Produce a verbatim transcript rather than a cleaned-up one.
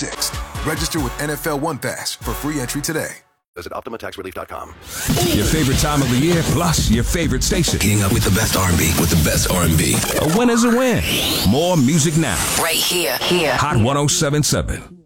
sixth. Register with N F L One Pass for free entry today. Visit Optima Tax Relief dot com. Your favorite time of the year, plus your favorite station. Getting up with the best R and B, with the best R and B. A win is a win. More music now. Right here. Here. Hot one oh seven point seven.